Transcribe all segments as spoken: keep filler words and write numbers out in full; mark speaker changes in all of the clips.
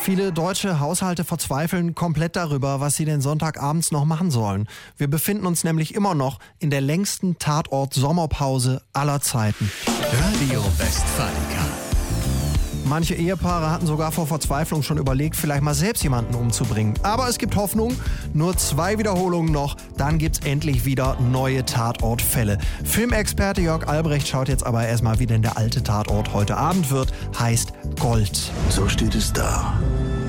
Speaker 1: Viele deutsche Haushalte verzweifeln komplett darüber, was sie den Sonntagabends noch machen sollen. Wir befinden uns nämlich immer noch in der längsten Tatort-Sommerpause aller Zeiten.
Speaker 2: Radio Westfalica.
Speaker 1: Manche Ehepaare hatten sogar vor Verzweiflung schon überlegt, vielleicht mal selbst jemanden umzubringen. Aber es gibt Hoffnung, nur zwei Wiederholungen noch, dann gibt's endlich wieder neue Tatortfälle. Filmexperte Jörg Albrecht schaut jetzt aber erstmal, wie denn der alte Tatort heute Abend wird, heißt Gold.
Speaker 3: So steht es da.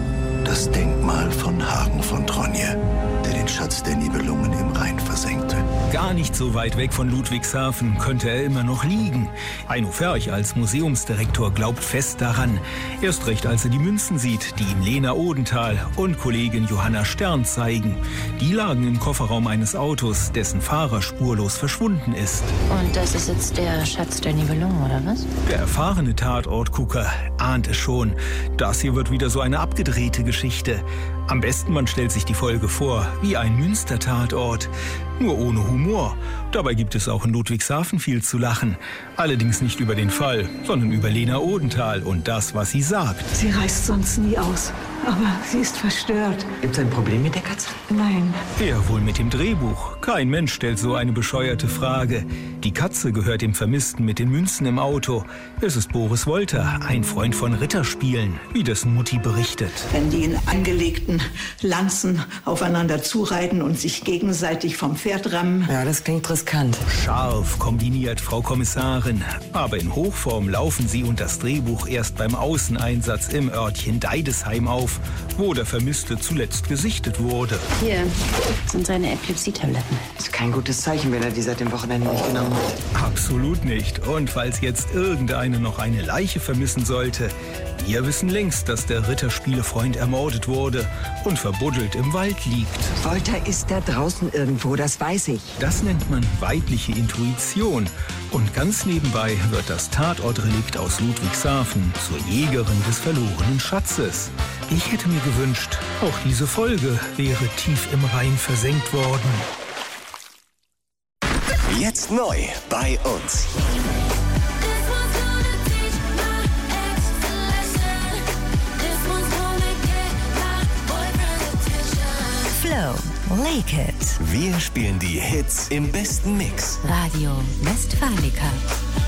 Speaker 3: Das Denkmal von Hagen von Tronje, der den Schatz der Nibelungen im Rhein versenkte.
Speaker 4: Gar nicht so weit weg von Ludwigshafen könnte er immer noch liegen. Heino Ferch als Museumsdirektor glaubt fest daran. Erst recht, als er die Münzen sieht, die ihm Lena Odenthal und Kollegin Johanna Stern zeigen. Die lagen im Kofferraum eines Autos, dessen Fahrer spurlos verschwunden ist.
Speaker 5: Und das ist jetzt der Schatz der Nibelungen, oder was?
Speaker 4: Der erfahrene Tatortgucker ahnt es schon. Das hier wird wieder so eine abgedrehte Geschichte. Am besten, man stellt sich die Folge vor wie ein Münster-Tatort, nur ohne Humor. Dabei gibt es auch in Ludwigshafen viel zu lachen. Allerdings nicht über den Fall, sondern über Lena Odenthal und das, was sie sagt.
Speaker 6: Sie reißt sonst nie aus, aber sie ist verstört.
Speaker 7: Gibt's ein Problem mit der Katze?
Speaker 6: Nein.
Speaker 4: Eher wohl mit dem Drehbuch. Kein Mensch stellt so eine bescheuerte Frage. Die Katze gehört dem Vermissten mit den Münzen im Auto. Es ist Boris Wolter, ein Freund von Ritterspielen, wie dessen Mutti berichtet.
Speaker 6: Wenn die in angelegten Lanzen aufeinander zureiten und sich gegenseitig vom Pferd rammen.
Speaker 7: Ja, das klingt riskant.
Speaker 4: Scharf kombiniert, Frau Kommissarin. Aber in Hochform laufen sie und das Drehbuch erst beim Außeneinsatz im Örtchen Deidesheim auf, wo der Vermisste zuletzt gesichtet wurde.
Speaker 5: Hier sind seine Epilepsie-Tabletten.
Speaker 7: Ist kein gutes Zeichen, wenn er die seit dem Wochenende nicht genommen hat.
Speaker 4: Absolut nicht. Und falls jetzt irgendeine noch eine Leiche vermissen sollte, wir wissen längst, dass der Ritterspielefreund ermordet wurde und verbuddelt im Wald liegt.
Speaker 7: Wolter ist da draußen irgendwo, das weiß ich.
Speaker 4: Das nennt man weibliche Intuition. Und ganz nebenbei wird das Tatortrelikt aus Ludwigshafen zur Jägerin des verlorenen Schatzes. Ich hätte mir gewünscht, auch diese Folge wäre tief im Rhein versenkt worden.
Speaker 2: Jetzt neu bei uns.
Speaker 8: Flow, Lake It.
Speaker 2: Wir spielen die Hits im besten Mix.
Speaker 8: Radio Westfalica.